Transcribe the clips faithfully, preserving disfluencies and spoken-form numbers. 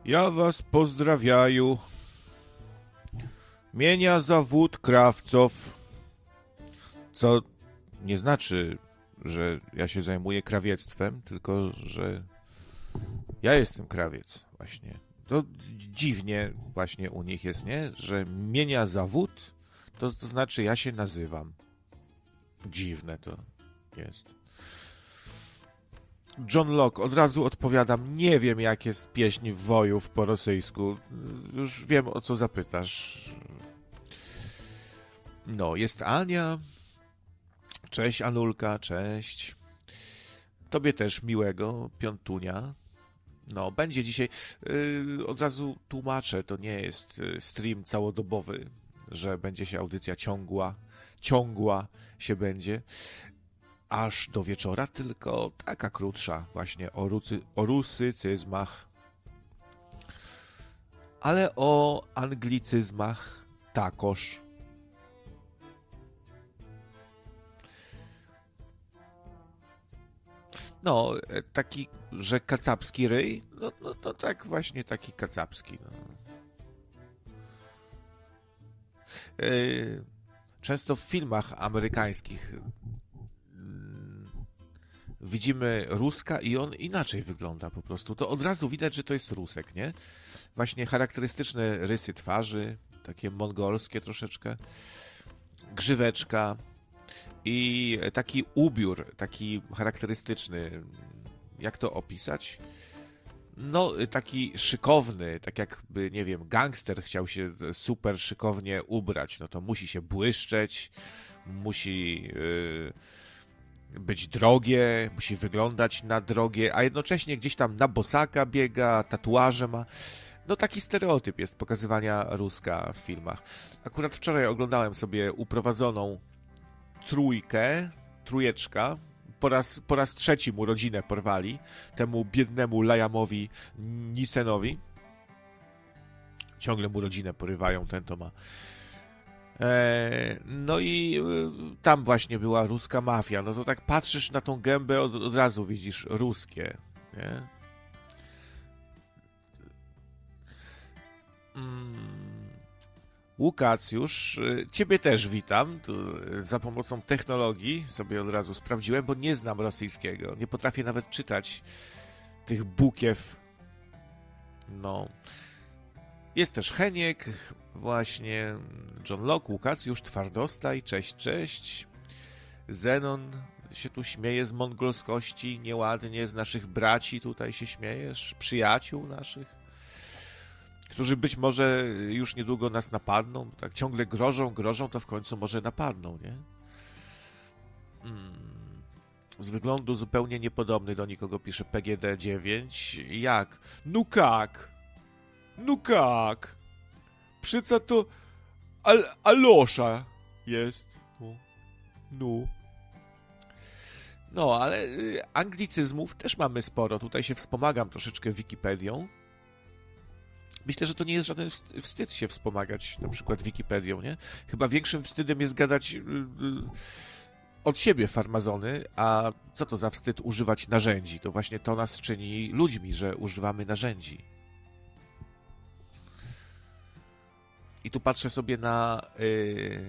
Ja was pozdrawiaju. Mienia zawód krawców. Co nie znaczy, że ja się zajmuję krawiectwem, tylko że ja jestem krawiec właśnie. To dziwnie właśnie u nich jest, nie? Że mienia zawód, to, to znaczy ja się nazywam. Dziwne to jest. John Locke, od razu odpowiadam, nie wiem jak jest pieśń wojów po rosyjsku. Już wiem, o co zapytasz. No, jest Ania. Cześć Anulka, cześć. Tobie też miłego piątunia. No, będzie dzisiaj. Yy, od razu tłumaczę, to nie jest stream całodobowy, że będzie się audycja ciągła, ciągła się będzie. Aż do wieczora, tylko taka krótsza właśnie o, rucy, o rusycyzmach. Ale o anglicyzmach takoż. No, taki, że kacapski ryj, no, no to tak właśnie taki kacapski. No. Yy, często w filmach amerykańskich widzimy Ruska i on inaczej wygląda po prostu. To od razu widać, że to jest Rusek, nie? Właśnie charakterystyczne rysy twarzy, takie mongolskie troszeczkę, grzyweczka i taki ubiór, taki charakterystyczny. Jak to opisać? No, taki szykowny, tak jakby, nie wiem, gangster chciał się super szykownie ubrać. No to musi się błyszczeć, musi... Yy, być drogie, musi wyglądać na drogie, a jednocześnie gdzieś tam na bosaka biega, tatuaże ma. No taki stereotyp jest pokazywania Ruska w filmach. Akurat wczoraj oglądałem sobie uprowadzoną trójkę, trójeczka. Po raz, po raz trzeci mu rodzinę porwali, temu biednemu Lajamowi Nisenowi. Ciągle mu rodzinę porywają, ten to ma. No i tam właśnie była ruska mafia. No to tak patrzysz na tą gębę, od, od razu widzisz ruskie, nie? Mm. Łukacjusz, ciebie też witam. Tu za pomocą technologii sobie od razu sprawdziłem, bo nie znam rosyjskiego. Nie potrafię nawet czytać tych bukiew. No... Jest też Heniek, właśnie John Locke, Łukacjusz, Twardostaj, cześć, cześć. Zenon się tu śmieje z mongolskości, nieładnie, z naszych braci tutaj się śmiejesz, przyjaciół naszych, którzy być może już niedługo nas napadną, tak ciągle grożą, grożą, to w końcu może napadną, nie? Hmm. Z wyglądu zupełnie niepodobny do nikogo, pisze P G D dziewięć. Jak? No kak? No kak? Przyca to Al Alosza jest. No. no. No, ale anglicyzmów też mamy sporo. Tutaj się wspomagam troszeczkę Wikipedią. Myślę, że to nie jest żaden wstyd się wspomagać na przykład Wikipedią, nie? Chyba większym wstydem jest gadać od siebie farmazony, a co to za wstyd używać narzędzi? To właśnie to nas czyni ludźmi, że używamy narzędzi. I tu patrzę sobie na... Yy...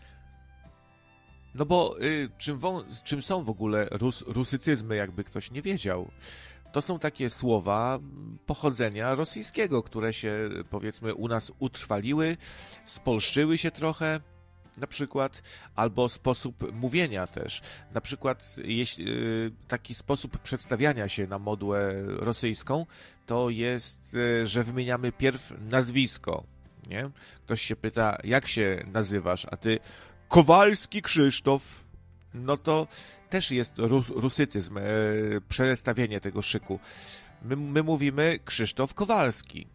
No bo yy, czym, wą... czym są w ogóle rus... rusycyzmy, jakby ktoś nie wiedział? To są takie słowa pochodzenia rosyjskiego, które się, powiedzmy, u nas utrwaliły, spolszczyły się trochę, na przykład, albo sposób mówienia też. Na przykład jeśli, yy, taki sposób przedstawiania się na modłę rosyjską, to jest, yy, że wymieniamy pierw nazwisko. Nie? Ktoś się pyta, jak się nazywasz, a ty Kowalski Krzysztof. No to też jest rus, rusycyzm, e, przestawienie tego szyku. My, my mówimy Krzysztof Kowalski.